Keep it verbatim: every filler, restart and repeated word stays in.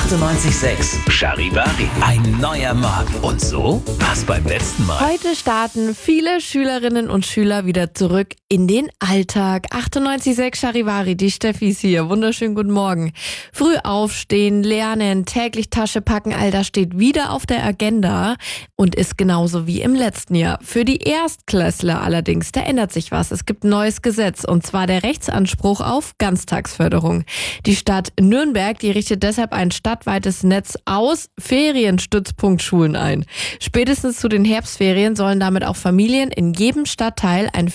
achtundneunzig Komma sechs Charivari. Ein neuer Morgen. Und so war's beim letzten Mal. Heute starten viele Schülerinnen und Schüler wieder zurück in den Alltag. achtundneunzig Komma sechs Charivari, die Steffi ist hier. Wunderschönen guten Morgen. Früh aufstehen, lernen, täglich Tasche packen, all das steht wieder auf der Agenda und ist genauso wie im letzten Jahr. Für die Erstklässler allerdings, da ändert sich was. Es gibt ein neues Gesetz und zwar der Rechtsanspruch auf Ganztagsförderung. Die Stadt Nürnberg, die richtet deshalb ein stadtweites Netz aus Ferienstützpunktschulen ein. Spätestens zu den Herbstferien sollen damit auch Familien in jedem Stadtteil ein